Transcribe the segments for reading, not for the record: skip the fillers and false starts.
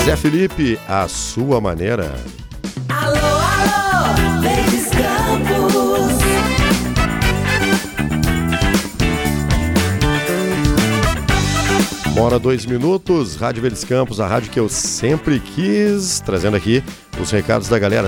Zé Felipe, a sua maneira. Alô, alô, Verdes Campos. Bora 2 minutos, Rádio Verdes Campos, a rádio que eu sempre quis, trazendo aqui os recados da galera,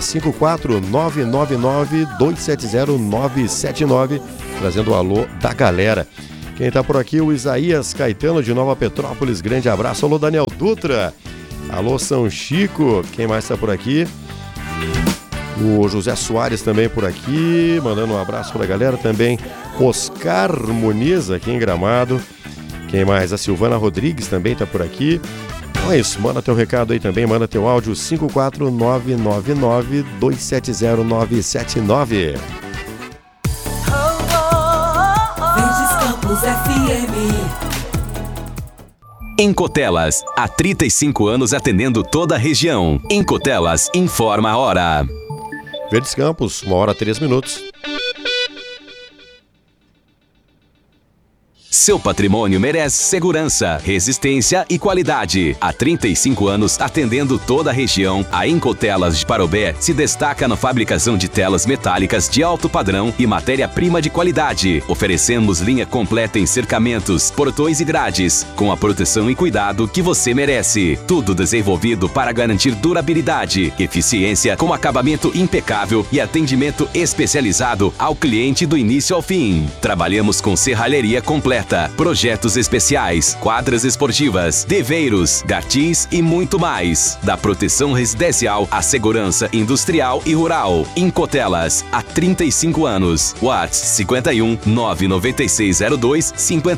54999-270-979, trazendo o alô da galera. Quem tá por aqui, o Isaías Caetano de Nova Petrópolis, grande abraço. Alô, Daniel Dutra. Alô, São Chico. Quem mais tá por aqui? O José Soares também por aqui, mandando um abraço pra galera também. Oscar Muniz aqui em Gramado. Quem mais? A Silvana Rodrigues também tá por aqui. Então é isso, manda teu recado aí também, manda teu áudio 54999-270-979. Em Cotelas, há 35 anos atendendo toda a região. Em Cotelas, informa a hora. Verdes Campos, 1h03. Seu patrimônio merece segurança, resistência e qualidade. Há 35 anos atendendo toda a região, a Incotelas de Parobé se destaca na fabricação de telas metálicas de alto padrão e matéria-prima de qualidade. Oferecemos linha completa em cercamentos, portões e grades, com a proteção e cuidado que você merece. Tudo desenvolvido para garantir durabilidade, eficiência com acabamento impecável e atendimento especializado ao cliente do início ao fim. Trabalhamos com serralheria completa, projetos especiais, quadras esportivas, deveiros, gatis e muito mais. Da proteção residencial à segurança industrial e rural. Incotelas, há 35 anos. WhatsApp 51 99602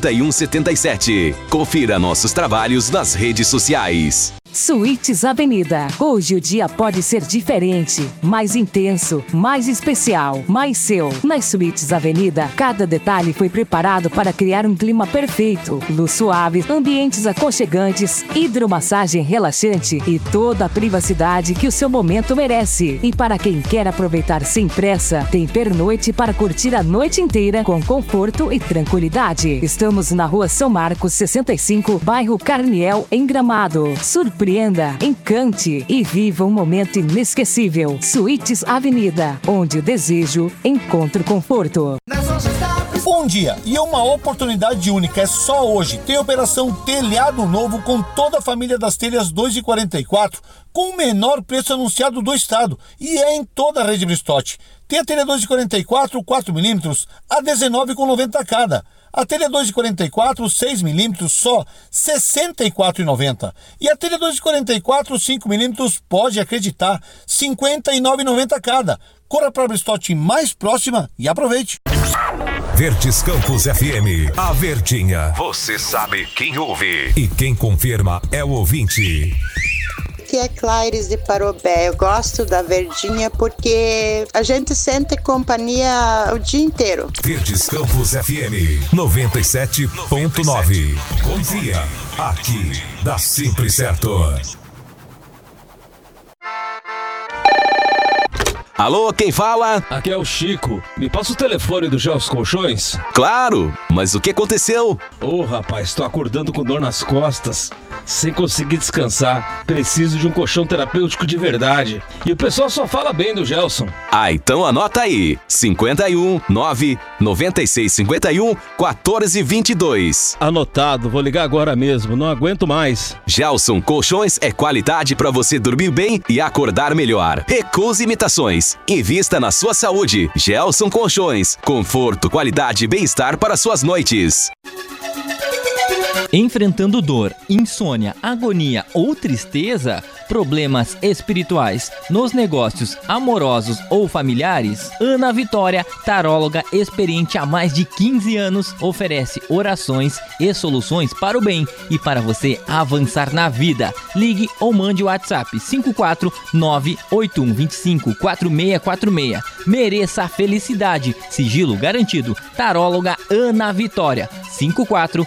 5177. Confira nossos trabalhos nas redes sociais. Suítes Avenida. Hoje o dia pode ser diferente, mais intenso, mais especial, mais seu. Nas Suítes Avenida, cada detalhe foi preparado para criar um clima perfeito. Luz suave, ambientes aconchegantes, hidromassagem relaxante e toda a privacidade que o seu momento merece. E para quem quer aproveitar sem pressa, tem pernoite para curtir a noite inteira com conforto e tranquilidade. Estamos na Rua São Marcos 65, bairro Carniel, em Gramado. Surpreenda, encante e viva um momento inesquecível. Suítes Avenida, onde o desejo encontra o conforto. Bom dia, e é uma oportunidade única, é só hoje. Tem operação Telhado Novo com toda a família das telhas 2,44 com o menor preço anunciado do estado e é em toda a rede Bristotti. Tem a telha 2,44 4mm a R$19,90 cada. A telha 2,44 6mm só R$64,90. E a telha 2,44 5mm, pode acreditar, R$59,90 cada. Corra para a Bristotti mais próxima e aproveite. Verdes Campos FM, a verdinha. Você sabe quem ouve e quem confirma é o ouvinte. Aqui é Claires de Parobé. Eu gosto da verdinha porque a gente sente companhia o dia inteiro. Verdes Campos FM 97.9. Confia, aqui dá sempre certo. Alô, quem fala? Aqui é o Chico. Me passa o telefone do Gelson Colchões? Claro, mas o que aconteceu? Ô, rapaz, tô acordando com dor nas costas, sem conseguir descansar. Preciso de um colchão terapêutico de verdade. E o pessoal só fala bem do Gelson. Ah, então anota aí. 51 9 96 51 14 22. Anotado, vou ligar agora mesmo, não aguento mais. Gelson Colchões é qualidade para você dormir bem e acordar melhor. Recuse imitações. Invista na sua saúde. Gelson Colchões. Conforto, qualidade e bem-estar para suas noites. Enfrentando dor, insônia, agonia ou tristeza, problemas espirituais, nos negócios amorosos ou familiares, Ana Vitória, taróloga experiente há mais de 15 anos, oferece orações e soluções para o bem e para você avançar na vida. Ligue ou mande o WhatsApp 54981254646. Mereça a felicidade. Sigilo garantido. Taróloga Ana Vitória.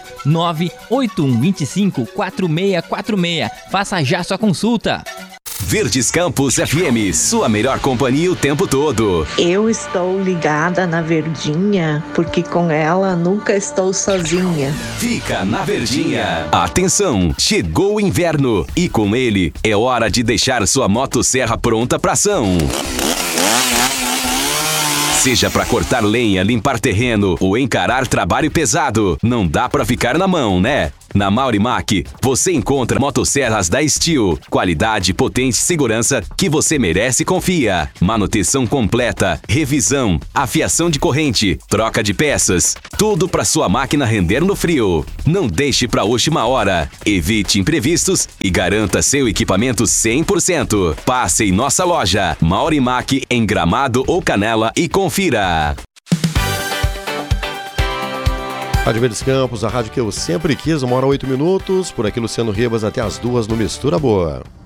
54981254646. Faça já sua consulta. Verdes Campos FM, sua melhor companhia o tempo todo. Eu estou ligada na Verdinha, porque com ela nunca estou sozinha. Fica na Verdinha. Atenção, chegou o inverno e com ele é hora de deixar sua motosserra pronta para ação. Seja para cortar lenha, limpar terreno ou encarar trabalho pesado, não dá para ficar na mão, né? Na Maurimac, você encontra motosserras da Steel, qualidade, potência e segurança que você merece e confia. Manutenção completa, revisão, afiação de corrente, troca de peças, tudo para sua máquina render no frio. Não deixe para a última hora. Evite imprevistos e garanta seu equipamento 100%. Passe em nossa loja, Maurimac, em Gramado ou Canela e confira. Rádio Verdes Campos, a rádio que eu sempre quis, 1h08. Por aqui, Luciano Ribas, até as 2 no Mistura Boa.